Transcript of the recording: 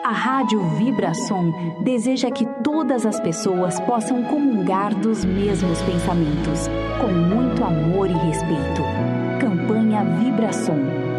A Rádio Vibração deseja que todas as pessoas possam comungar dos mesmos pensamentos, com muito amor e respeito. Campanha Vibração.